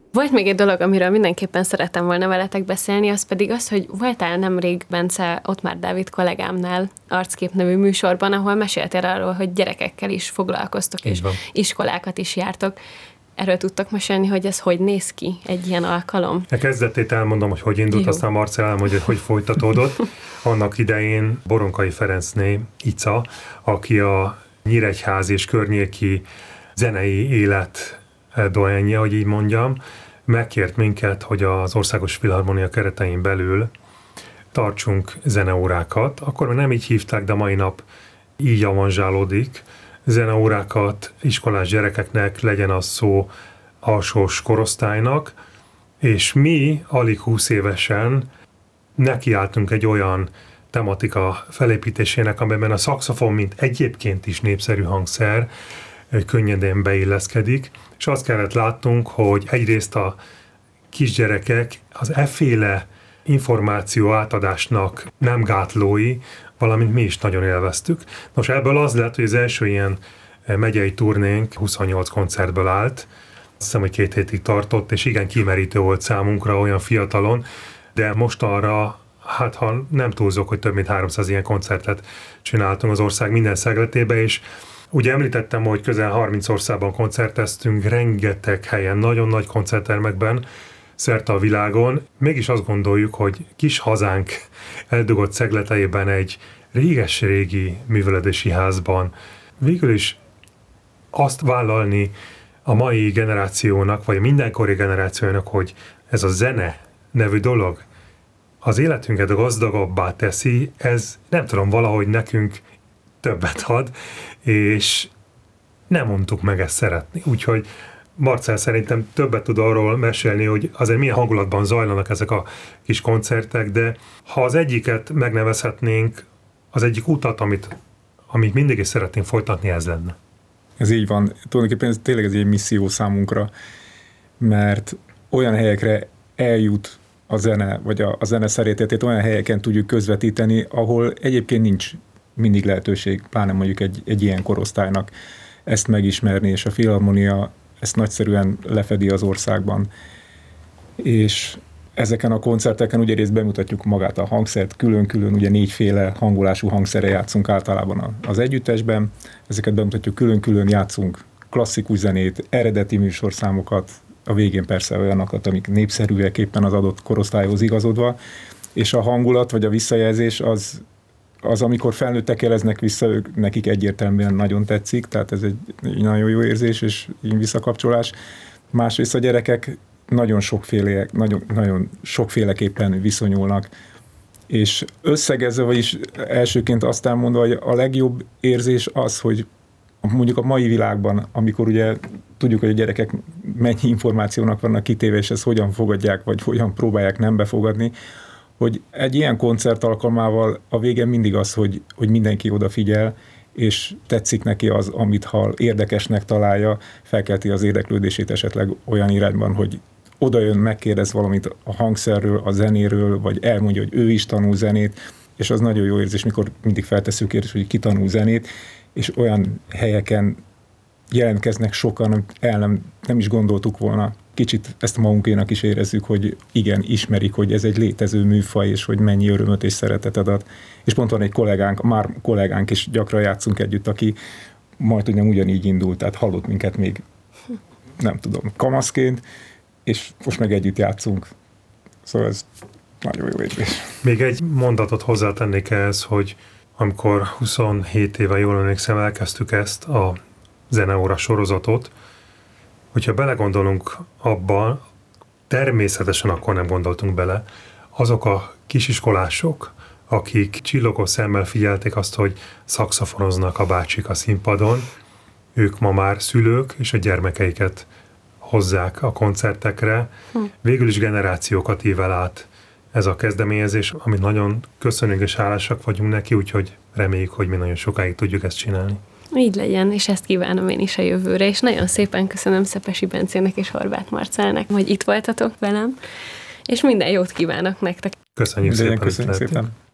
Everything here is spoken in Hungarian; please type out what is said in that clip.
Volt még egy dolog, amiről mindenképpen szerettem volna veletek beszélni, az pedig az, hogy voltál nemrég, Bence, Ottmár Dávid kollégámnál Arckép nevű műsorban, ahol meséltél arról, hogy gyerekekkel is foglalkoztok, és iskolákat is jártok. Erről tudtak mesélni, hogy ez hogy néz ki egy ilyen alkalom? A kezdetét elmondom, hogy indult, jó. Aztán Marcell elmondja, hogy folytatódott. Annak idején Boronkai Ferencné, Ica, aki a Nyíregyház és környéki zenei élet doyenje, hogy így mondjam, megkért minket, hogy az Országos Filharmonia keretein belül tartsunk zeneórákat. Akkor nem így hívták, de mai nap így avanzsálódik. Zeneórákat iskolás gyerekeknek, legyen az szó alsós korosztálynak, és mi alig 20 évesen nekiálltunk egy olyan tematika felépítésének, amiben a szaxofon, mint egyébként is népszerű hangszer, könnyedén beilleszkedik, és azt kellett látnunk, hogy egyrészt a kisgyerekek az efféle információ átadásnak nem gátlói, valamint mi is nagyon élveztük. Nos, ebből az lett, hogy az első ilyen megyei turnénk 28 koncertből állt, azt hiszem, hogy 2 hétig tartott, és igen kimerítő volt számunkra olyan fiatalon, de mostanra, hát ha nem túlzok, hogy több mint 300 ilyen koncertet csináltunk az ország minden szegletébe, és ugye említettem, hogy közel 30 országban koncerteztünk, rengeteg helyen, nagyon nagy koncerttermekben, szerte a világon. Mégis azt gondoljuk, hogy kis hazánk eldugott szegleteiben egy réges-régi művelődési házban végül is azt vállalni a mai generációnak, vagy a mindenkori generációnak, hogy ez a zene nevű dolog az életünket gazdagabbá teszi, ez nem tudom, valahogy nekünk többet ad, és nem mondtuk meg ezt szeretni. Úgyhogy Marcell szerintem többet tud arról mesélni, hogy azért milyen hangulatban zajlanak ezek a kis koncertek, de ha az egyiket megnevezhetnénk, az egyik utat, amit mindig is szeretnénk folytatni, ez lenne. Ez így van. Tulajdonképpen ez tényleg egy misszió számunkra, mert olyan helyekre eljut a zene, vagy a zene szeretetét olyan helyeken tudjuk közvetíteni, ahol egyébként nincs mindig lehetőség, pláne mondjuk egy ilyen korosztálynak ezt megismerni, és a Filharmonia ezt nagyszerűen lefedi az országban. És ezeken a koncerteken ugye részt bemutatjuk magát a hangszert, külön-külön, ugye 4 hangolású hangszerre játszunk általában az együttesben, ezeket bemutatjuk külön-külön, játszunk klasszikus zenét, eredeti műsorszámokat, a végén persze olyanokat, amik népszerűek éppen az adott korosztályhoz igazodva, és a hangulat vagy a visszajelzés az amikor felnőttek jeleznek vissza, nekik egyértelműen nagyon tetszik, tehát ez egy nagyon jó érzés és visszakapcsolás. Másrészt a gyerekek nagyon sokféleképpen viszonyulnak, és összegezve, vagyis elsőként azt elmondva, hogy a legjobb érzés az, hogy mondjuk a mai világban, amikor ugye tudjuk, hogy a gyerekek mennyi információnak vannak kitéve, és ezt hogyan fogadják, vagy hogyan próbálják nem befogadni, hogy egy ilyen koncert alkalmával a vége mindig az, hogy mindenki odafigyel, és tetszik neki az, amit hall, érdekesnek találja, felkelti az érdeklődését esetleg olyan irányban, hogy odajön, megkérdez valamit a hangszerről, a zenéről, vagy elmondja, hogy ő is tanul zenét, és az nagyon jó érzés, mikor mindig feltesszük kérdést, hogy ki tanul zenét, és olyan helyeken jelentkeznek sokan, amit nem is gondoltuk volna. Kicsit ezt magunkénak is érezzük, hogy igen, ismerik, hogy ez egy létező műfaj, és hogy mennyi örömöt és szeretetet ad. És pont van egy kollégánk, és gyakran játszunk együtt, aki majd nem ugyanígy indult, tehát hallott minket még, nem tudom, kamaszként, és most meg együtt játszunk. Szóval ez nagyon jó érzés. Még egy mondatot hozzátennék ehhez, hogy amikor 27 éve, jól emlékszem, elkezdtük ezt a zeneóra sorozatot, hogyha belegondolunk abban, természetesen akkor nem gondoltunk bele, azok a kisiskolások, akik csillogó szemmel figyelték azt, hogy szaxofonoznak a bácsik a színpadon, ők ma már szülők, és a gyermekeiket hozzák a koncertekre. Végül is generációkat ível át ez a kezdeményezés, amit nagyon köszönünk és hálásak vagyunk neki, úgyhogy reméljük, hogy mi nagyon sokáig tudjuk ezt csinálni. Így legyen, és ezt kívánom én is a jövőre, és nagyon szépen köszönöm Szepesi Bencének és Horváth Marcellnek, hogy itt voltatok velem, és minden jót kívánok nektek. Köszönjük szépen. Köszönjük szépen.